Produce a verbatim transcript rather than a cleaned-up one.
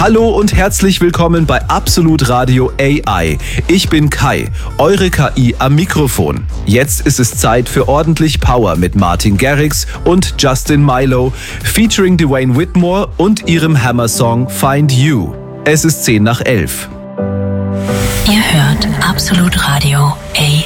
Hallo und herzlich willkommen bei Absolut Radio A I. Ich bin Kai, eure K I am Mikrofon. Jetzt ist es Zeit für ordentlich Power mit Martin Garrix und Justin Milo, featuring Dwayne Whitmore und ihrem Hammer-Song Find You. Es ist zehn nach elf. Ihr hört Absolut Radio A I.